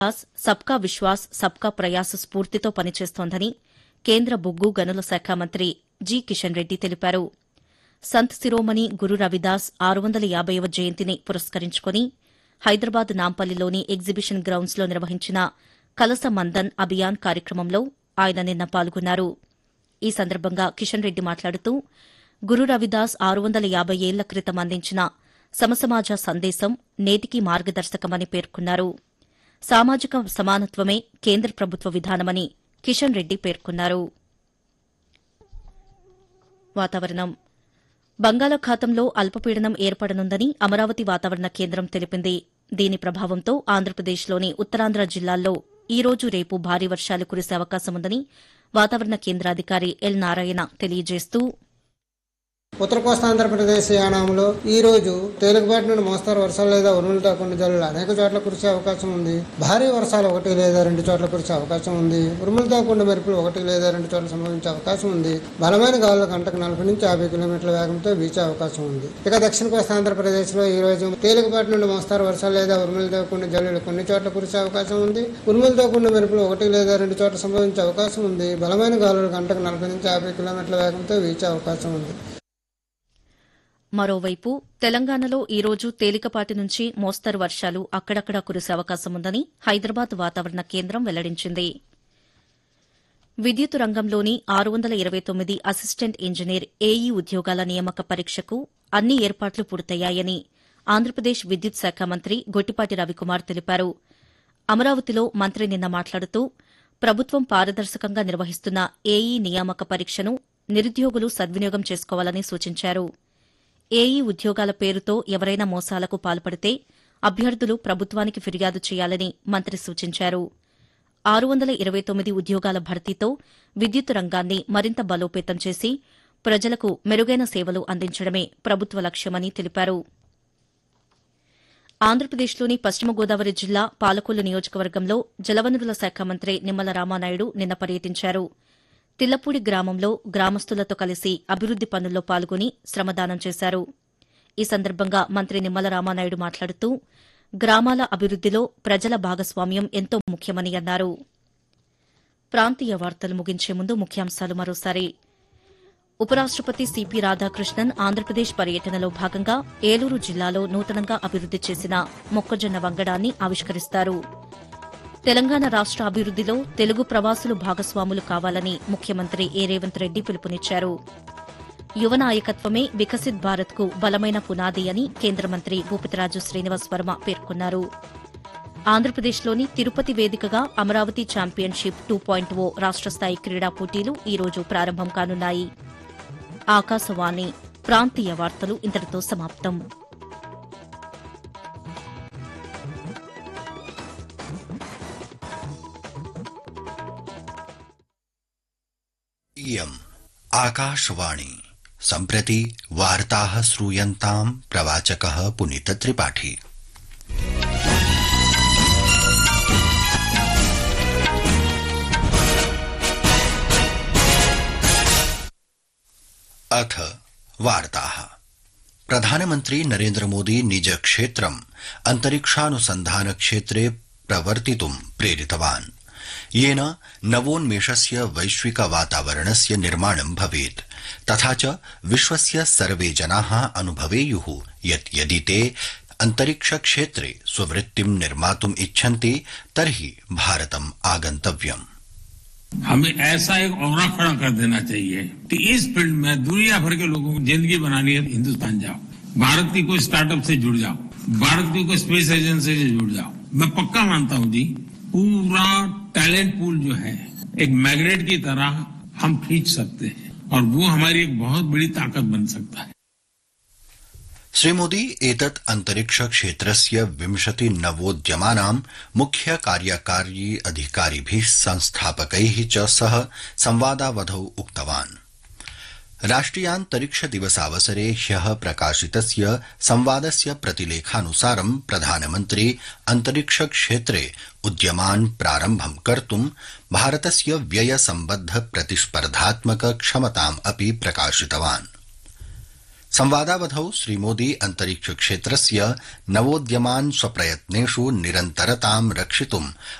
సబ్కా విశ్వాస్ సబ్కా ప్రయాస్ స్ఫూర్తితో పనిచేస్తోందని కేంద్ర బొగ్గు గనుల శాఖ మంత్రి జి కిషన్ రెడ్డి తెలిపారు. సంత్ శిరోమణి గురు రవిదాస్ 650వ జయంతిని పురస్కరించుకుని హైదరాబాద్ నాంపల్లిలోని ఎగ్జిబిషన్ గ్రౌండ్స్లో నిర్వహించిన కలస మందన్ అభియాన్ కార్యక్రమంలో ఆయన నిన్న పాల్గొన్నారు. ఈ సందర్భంగా కిషన్ రెడ్డి మాట్లాడుతూ గురు రవిదాస్ 650 ఏళ్ల క్రితం అందించిన సమసమాజ సందేశం నేటికీ మార్గదర్శకమని పేర్కొన్నారు. సామాజిక సమానత్వమే కేంద్ర ప్రభుత్వ విధానమని కిషన్ రెడ్డి పేర్కొన్నారు. వాతావరణం. బంగాళాఖాతంలో అల్పపీడనం ఏర్పడనుందని అమరావతి వాతావరణ కేంద్రం తెలిపింది. దీని ప్రభావంతో ఆంధ్రప్రదేశ్లోని ఉత్తరాంధ్ర జిల్లాల్లో ఈ రోజు రేపు భారీ వర్షాలు కురిసే అవకాశముందని వాతావరణ కేంద్రాధికారి ఎల్ నారాయణ తెలియజేస్తూ ఉత్తర కోస్తా ఆంధ్రప్రదేశ్ యానాంలో ఈ రోజు తేలికపాటి నుండి మోస్తారు వర్షాలు లేదా ఉరుములతో కూడిన జల్లులు అనేక చోట్ల కురిసే అవకాశం ఉంది. భారీ వర్షాలు 1 లేదా 2 చోట్ల కురిసే అవకాశం ఉంది. ఉరుములతో కూడిన మెరుపులు 1 లేదా 2 చోట్ల సంభవించే అవకాశం ఉంది. బలమైన గాలులు గంటకు 40 నుంచి 50 కిలోమీటర్ల వేగంతో వీచే అవకాశం ఉంది. ఇక దక్షిణ కోస్తా ఆంధ్రప్రదేశ్ లో ఈ రోజు తేలికపాటి నుండి మోస్తారు వర్షాలు లేదా ఉరుములతో కూడిన జల్లులు కొన్ని చోట్ల కురిసే అవకాశం ఉంది. ఉరుములతో కూడిన మెరుపులు 1 లేదా 2 చోట్ల సంభవించే అవకాశం ఉంది. బలమైన గాలులు గంటకు 40 నుంచి 50 కిలోమీటర్ల వేగంతో వీచే అవకాశం ఉంది. మరోవైపు తెలంగాణలో ఈ రోజు తేలికపాటి నుంచి మోస్తరు వర్షాలు అక్కడక్కడా కురిసే అవకాశముందని హైదరాబాద్ వాతావరణ కేంద్రం వెల్లడించింది. విద్యుత్ రంగంలోని 629 అసిస్టెంట్ ఇంజనీర్ ఏఈ ఉద్యోగాల నియామక పరీక్షకు అన్ని ఏర్పాట్లు పూర్తయ్యాయని ఆంధ్రప్రదేశ్ విద్యుత్ శాఖ మంత్రి గొట్టిపాటి రవికుమార్ తెలిపారు. అమరావతిలో మంత్రి నిన్న మాట్లాడుతూ ప్రభుత్వం పారదర్శకంగా నిర్వహిస్తున్న ఏఈ నియామక పరీక్షను నిరుద్యోగులు సద్వినియోగం చేసుకోవాలని సూచించారు. ఏఈ ఉద్యోగాల పేరుతో ఎవరైనా మోసాలకు పాల్పడితే అభ్యర్థులు ప్రభుత్వానికి ఫిర్యాదు చేయాలని మంత్రి సూచించారు. 629 ఉద్యోగాల భర్తీతో విద్యుత్ రంగాన్ని మరింత బలోపేతం చేసి ప్రజలకు మెరుగైన సేవలు అందించడమే ప్రభుత్వ లక్ష్యమని తెలిపారు. ఆంధ్రప్రదేశ్లోని పశ్చిమ గోదావరి జిల్లా పాలకొల్లు నియోజకవర్గంలో జలవనరుల శాఖ మంత్రి నిమ్మల రామానాయుడు నిన్న పర్యటించారు. తిల్లపూడి గ్రామంలో గ్రామస్తులతో కలిసి అభివృద్ది పనుల్లో పాల్గొని శ్రమదానం చేశారు. ఈ సందర్భంగా మంత్రి నిమ్మల రామానాయుడు మాట్లాడుతూ గ్రామాల అభివృద్దిలో ప్రజల భాగస్వామ్యం ఎంతో ముఖ్యమని అన్నారు. ప్రాంతీయ వార్తలు ముగించే ముందు ముఖ్యాంశాలు మరోసారి. ఉపరాష్టపతి సిపి రాధాకృష్ణన్ ఆంధ్రప్రదేశ్ పర్యటనలో భాగంగా ఏలూరు జిల్లాలో నూతనంగా అభివృద్ది చేసిన మొక్కజొన్న వంగడాన్ని ఆవిష్కరిస్తారు. తెలంగాణ రాష్ట అభివృద్దిలో తెలుగు ప్రవాసులు భాగస్వాములు కావాలని ముఖ్యమంత్రి ఏ రేవంత్ రెడ్డి పిలుపునిచ్చారు. యువ నాయకత్వమే వికసిత్ భారత్కు బలమైన పునాది అని కేంద్ర మంత్రి భూపతిరాజు శ్రీనివాస్ వర్మ పేర్కొన్నారు. ఆంధ్రప్రదేశ్లోని తిరుపతి వేదికగా అమరావతి ఛాంపియన్షిప్ 2.0 రాష్ట స్థాయి క్రీడా పోటీలు ఈ రోజు ప్రారంభం కానున్నాయి. ఆకాశవాణి ప్రాంతీయ వార్తలు ఇంతటితో సమాప్తం. इयम् आकाशवाणी सम्प्रति वार्ताः श्रूयन्ताम् प्रवाचकः पुनीतत्रिपाठी। अथ वार्ताः। प्रधानमन्त्री नरेन्द्र मोदी निज क्षेत्रम् अन्तरिक्षानुसन्धान क्षेत्रे प्रवर्तितुं प्रेरितवान्, येन नवोन्मेषस्य वैश्विक वातावरणस्य निर्माणं भवेत्, तथा च विश्वस्य सर्वे जनाः अनुभवेयुः यत् यदि ते अन्तरिक्षक्षेत्रे स्ववृत्तिं निर्मातुम् इच्छन्ति तर्हि भारतम् आगन्तव्यम्। हमें ऐसा एक औरा खड़ा कर देना चाहिए कि इस फील्ड में दुनिया भर के लोगों को जिंदगी बनानी है, हिंदुस्तान जाओ, भारत की कोई स्टार्टअप से जुड़ जाओ, भारत की कोई स्पेस एजेंसी से जुड़ जाओ। मैं पक्का मानता हूं जी, पूरा टैलेंट पूल जो है एक मैग्नेट की तरह हम खींच सकते हैं और वो हमारी एक बहुत बड़ी ताकत बन सकता है। श्रीमोदी एतत् अन्तरिक्ष क्षेत्रस्य 20 नवोद्यमानां मुख्य कार्यकारी अधिकारिभिः संस्थापकैः च सह संवादावधौ उक्तवान्। राष्ट्रियान्तरिक्ष दिवसावसरे ह्यः प्रकाशितस्य संवादस्य प्रतिलेखानुसारं प्रधानमन्त्री अन्तरिक्ष क्षेत्रे उद्यमान् प्रारम्भं कर्तुं भारतस्य व्ययसम्बद्ध प्रतिस्पर्धात्मक क्षमताम् अपि प्रकाशितवान्। संवादावधौ श्रीमोदी अन्तरिक्ष क्षेत्रस्य नवोद्यमान् स्वप्रयत्नेषु निरन्तरतां रक्षितुम्